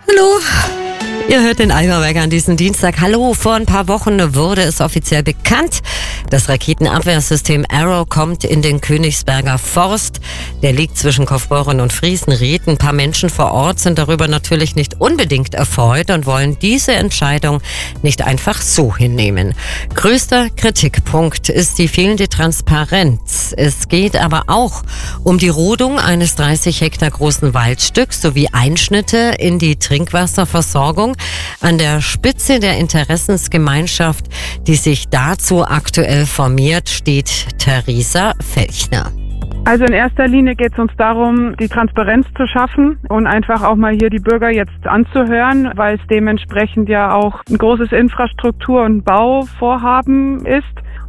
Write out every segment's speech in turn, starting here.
Hallo, ihr hört den Allgäu Wecker an diesem Dienstag. Hallo, vor ein paar Wochen wurde es offiziell bekannt. Das Raketenabwehrsystem Arrow kommt in den Königsberger Forst. Der liegt zwischen Kaufbeuren und Friesenried. Ein paar Menschen vor Ort sind darüber natürlich nicht unbedingt erfreut und wollen diese Entscheidung nicht einfach so hinnehmen. Größter Kritikpunkt ist die fehlende Transparenz. Es geht aber auch um die Rodung eines 30 Hektar großen Waldstücks sowie Einschnitte in die Trinkwasserversorgung. An der Spitze der Interessensgemeinschaft, die sich dazu aktuell formiert, steht Theresa Felchner. Also in erster Linie geht es uns darum, die Transparenz zu schaffen und einfach auch mal hier die Bürger jetzt anzuhören, weil es dementsprechend ja auch ein großes Infrastruktur- und Bauvorhaben ist.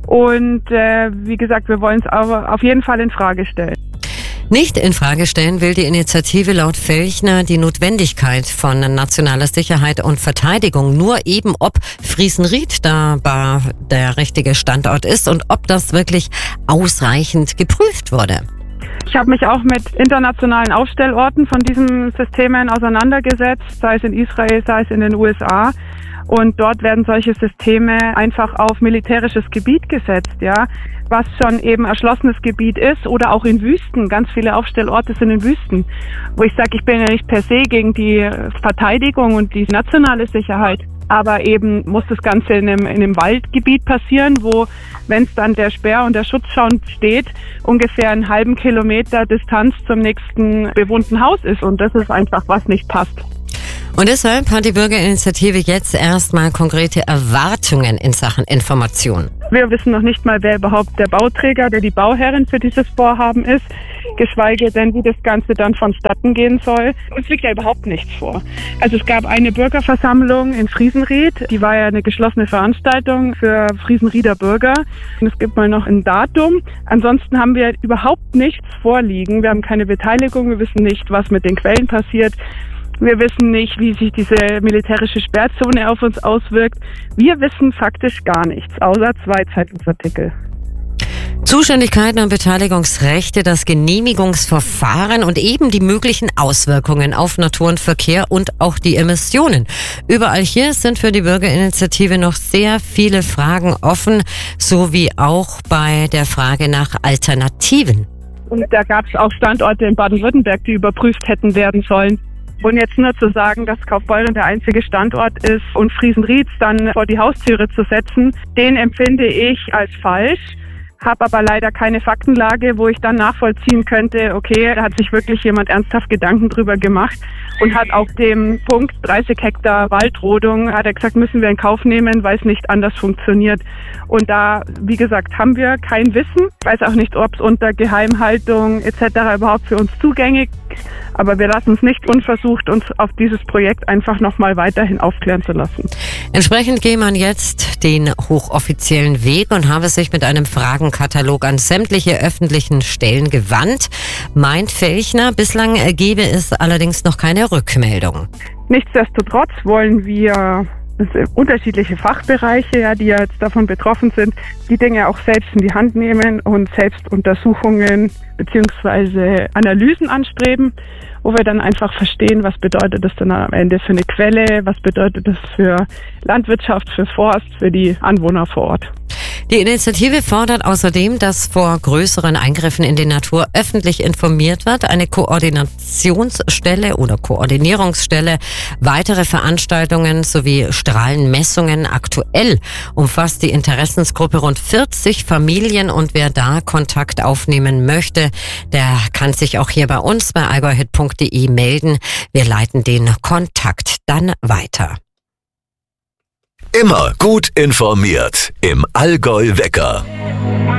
Und wie gesagt, wir wollen es aber auf jeden Fall in Frage stellen. Nicht in Frage stellen will die Initiative laut Felchner die Notwendigkeit von nationaler Sicherheit und Verteidigung. Nur eben, ob Friesenried da der richtige Standort ist und ob das wirklich ausreichend geprüft wurde. Ich habe mich auch mit internationalen Aufstellorten von diesen Systemen auseinandergesetzt, sei es in Israel, sei es in den USA. Und dort werden solche Systeme einfach auf militärisches Gebiet gesetzt, ja, was schon eben erschlossenes Gebiet ist oder auch in Wüsten. Ganz viele Aufstellorte sind in Wüsten, wo ich sage, ich bin ja nicht per se gegen die Verteidigung und die nationale Sicherheit. Aber eben muss das Ganze in einem Waldgebiet passieren, wo, wenn es dann der Sperr- und der Schutzzaun steht, ungefähr einen halben Kilometer Distanz zum nächsten bewohnten Haus ist. Und das ist einfach, was nicht passt. Und deshalb hat die Bürgerinitiative jetzt erstmal konkrete Erwartungen in Sachen Information. Wir wissen noch nicht mal, wer überhaupt der Bauträger, der die Bauherrin für dieses Vorhaben ist, geschweige denn, wie das Ganze dann vonstatten gehen soll. Uns liegt ja überhaupt nichts vor. Also es gab eine Bürgerversammlung in Friesenried, die war ja eine geschlossene Veranstaltung für Friesenrieder Bürger. Und es gibt mal noch ein Datum. Ansonsten haben wir überhaupt nichts vorliegen. Wir haben keine Beteiligung, wir wissen nicht, was mit den Quellen passiert. Wir wissen nicht, wie sich diese militärische Sperrzone auf uns auswirkt. Wir wissen faktisch gar nichts, außer 2 Zeitungsartikel. Zuständigkeiten und Beteiligungsrechte, das Genehmigungsverfahren und eben die möglichen Auswirkungen auf Natur und Verkehr und auch die Emissionen. Überall hier sind für die Bürgerinitiative noch sehr viele Fragen offen, so wie auch bei der Frage nach Alternativen. Und da gab es auch Standorte in Baden-Württemberg, die überprüft hätten werden sollen. Und jetzt nur zu sagen, dass Kaufbeuren der einzige Standort ist und Friesenried dann vor die Haustüre zu setzen, den empfinde ich als falsch. Habe aber leider keine Faktenlage, wo ich dann nachvollziehen könnte, okay, da hat sich wirklich jemand ernsthaft Gedanken drüber gemacht und hat auch dem Punkt 30 Hektar Waldrodung, hat er gesagt, müssen wir in Kauf nehmen, weil es nicht anders funktioniert. Und da, wie gesagt, haben wir kein Wissen. Ich weiß auch nicht, ob es unter Geheimhaltung etc. überhaupt für uns zugänglich ist. Aber wir lassen es nicht unversucht, uns auf dieses Projekt einfach nochmal weiterhin aufklären zu lassen. Entsprechend gehe man jetzt den hochoffiziellen Weg und habe sich mit einem Fragenkatalog an sämtliche öffentlichen Stellen gewandt. Meint Felchner, bislang gebe es allerdings noch keine Rückmeldung. Nichtsdestotrotz wollen wir unterschiedliche Fachbereiche, ja, die ja jetzt davon betroffen sind, die Dinge auch selbst in die Hand nehmen und selbst Untersuchungen bzw. Analysen anstreben, wo wir dann einfach verstehen, was bedeutet das dann am Ende für eine Quelle, was bedeutet das für Landwirtschaft, für Forst, für die Anwohner vor Ort. Die Initiative fordert außerdem, dass vor größeren Eingriffen in die Natur öffentlich informiert wird, eine Koordinationsstelle oder Koordinierungsstelle, weitere Veranstaltungen sowie Strahlenmessungen. Aktuell umfasst die Interessensgruppe rund 40 Familien und wer da Kontakt aufnehmen möchte, der kann sich auch hier bei uns bei allgäuhit.de melden. Wir leiten den Kontakt dann weiter. Immer gut informiert im Allgäu Wecker.